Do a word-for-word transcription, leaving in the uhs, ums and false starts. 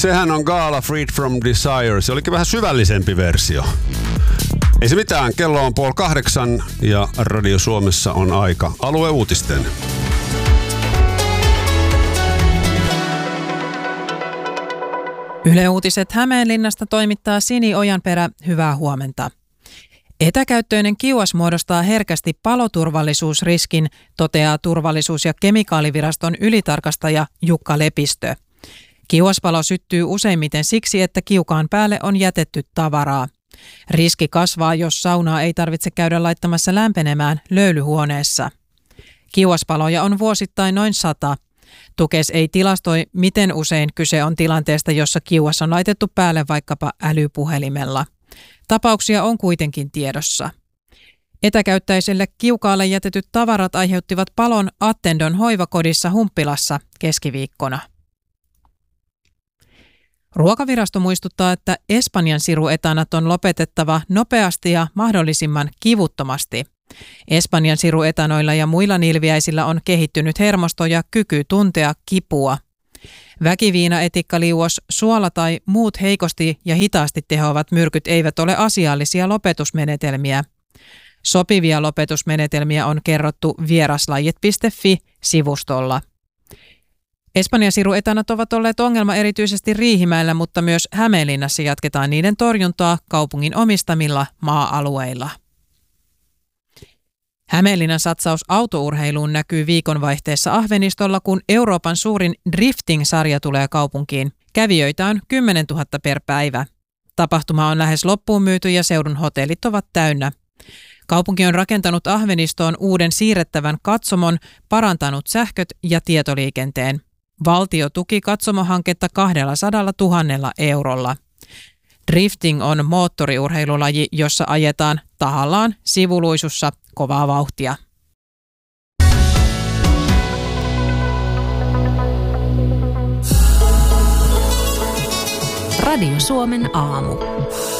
Sehän on Gaala Freed from Desire. Se olikin vähän syvällisempi versio. Ei se mitään, kello on puoli kahdeksan ja Radio Suomessa on aika alueuutisten. Yle Uutiset Hämeenlinnasta toimittaa Sini Ojanperä. Hyvää huomenta. Etäkäyttöinen kiuas muodostaa herkästi paloturvallisuusriskin, toteaa Turvallisuus- ja kemikaaliviraston ylitarkastaja Jukka Lepistö. Kiuaspalo syttyy useimmiten siksi, että kiukaan päälle on jätetty tavaraa. Riski kasvaa, jos saunaa ei tarvitse käydä laittamassa lämpenemään löylyhuoneessa. Kiuaspaloja on vuosittain noin sata. Tukes ei tilastoi, miten usein kyse on tilanteesta, jossa kiuas on laitettu päälle vaikkapa älypuhelimella. Tapauksia on kuitenkin tiedossa. Etäkäyttäiselle kiukaalle jätetyt tavarat aiheuttivat palon Attendon hoivakodissa Humppilassa keskiviikkona. Ruokavirasto muistuttaa, että Espanjan siruetanat on lopetettava nopeasti ja mahdollisimman kivuttomasti. Espanjan siruetanoilla ja muilla nilviäisillä on kehittynyt hermosto ja kyky tuntea kipua. Väkiviina, etikkaliuos, suola tai muut heikosti ja hitaasti tehoavat myrkyt eivät ole asiallisia lopetusmenetelmiä. Sopivia lopetusmenetelmiä on kerrottu vieraslajit piste fi-sivustolla. Espanjan siruetanat ovat olleet ongelma erityisesti Riihimäellä, mutta myös Hämeenlinnassa jatketaan niiden torjuntaa kaupungin omistamilla maa-alueilla. Hämeenlinnan satsaus autourheiluun näkyy viikonvaihteessa Ahvenistolla, kun Euroopan suurin drifting-sarja tulee kaupunkiin. Kävijöitä on kymmenen tuhatta per päivä. Tapahtuma on lähes loppuun myyty ja seudun hotellit ovat täynnä. Kaupunki on rakentanut Ahvenistoon uuden siirrettävän katsomon, parantanut sähköt ja tietoliikenteen. Valtio tuki katsomohanketta kaksisataatuhatta eurolla. Drifting on moottoriurheilulaji, jossa ajetaan tahallaan sivuluisussa kovaa vauhtia. Radio Suomen aamu.